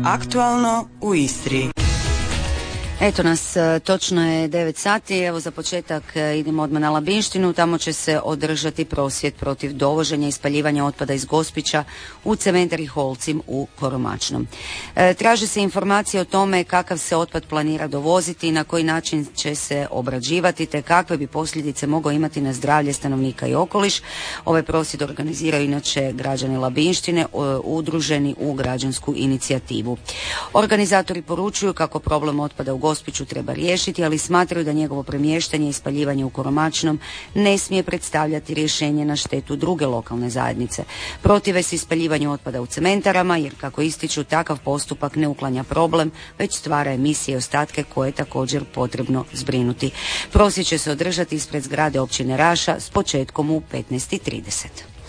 Aktualno u Istri. Eto nas, točno je 9 sati, evo za početak idemo odmah na Labinštinu, tamo će se održati prosvjed protiv dovoženja i spaljivanja otpada iz Gospića u cementari Holcim u Koromačnom. Traže se informacije o tome kakav se otpad planira dovoziti i na koji način će se obrađivati te kakve bi posljedice mogao imati na zdravlje stanovnika i okoliš. Ovaj prosvjed organiziraju inače građani Labinštine udruženi u građansku inicijativu. Organizatori poručuju kako problem otpada u Gospiću treba riješiti, ali smatraju da njegovo premještanje i spaljivanje u Koromačnom ne smije predstavljati rješenje na štetu druge lokalne zajednice. Protive se ispaljivanju otpada u cementarama, jer kako ističu, takav postupak ne uklanja problem, već stvara emisije i ostatke koje je također potrebno zbrinuti. Prosvjed će se održati ispred zgrade općine Raša s početkom u 15:30.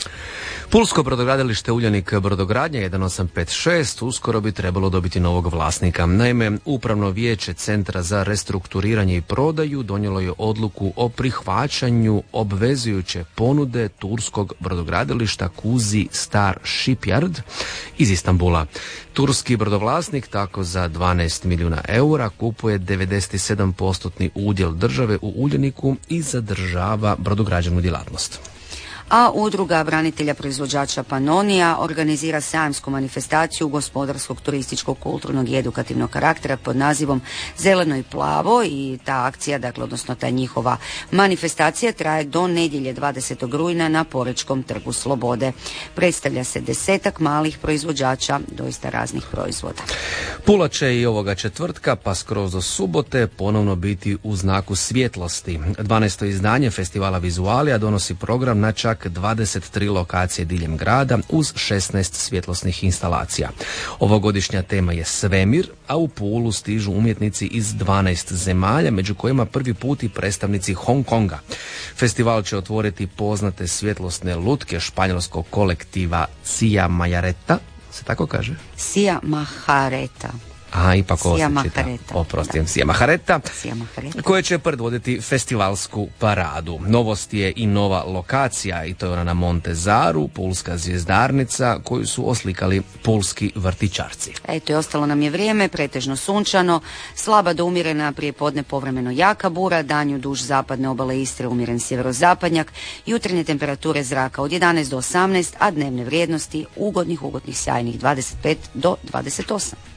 Pulsko brodogradilište Uljanik brodogradnja 1856 uskoro bi trebalo dobiti novog vlasnika. Naime, Upravno vijeće Centra za restrukturiranje i prodaju donijelo je odluku o prihvaćanju obvezujuće ponude turskog brodogradilišta Kuzi Star Shipyard iz Istanbula. Turski brodovlasnik tako za 12 milijuna eura kupuje 97% udjel države u Uljaniku i zadržava brodograđevnu djelatnost. A udruga branitelja proizvođača Panonija organizira sajamsku manifestaciju gospodarskog, turističkog, kulturnog i edukativnog karaktera pod nazivom Zeleno i plavo i ta akcija, dakle, odnosno ta njihova manifestacija traje do nedjelje 20. rujna na Porečkom trgu Slobode. Predstavlja se 10 malih proizvođača doista raznih proizvoda. Pula će i ovoga četvrtka pa skroz do subote ponovno biti u znaku svjetlosti. 12. izdanje festivala Vizualija donosi program na čak 23 lokacije diljem grada uz 16 svjetlosnih instalacija. Ovogodišnja tema je svemir, a u Pulu stižu umjetnici iz 12 zemalja, među kojima prvi put i predstavnici Hong Konga. Festival će otvoriti poznate svjetlosne lutke španjolskog kolektiva Sia Majareta, se tako kaže? Sia Majareta. Ipak ovo se čita. Oprostim, Sia Majareta, koje će predvoditi festivalsku paradu. Novost je i nova lokacija, i to je ona na Montezaru, pulska zvjezdarnica, koju su oslikali pulski vrtićarci. Eto, i ostalo nam je vrijeme, pretežno sunčano, slaba do umjerena prijepodne povremeno jaka bura, danju duž zapadne obale Istre umjeren sjeverozapadnjak, jutarnje temperature zraka od 11 do 18, a dnevne vrijednosti ugodnih sjajnih 25 do 28.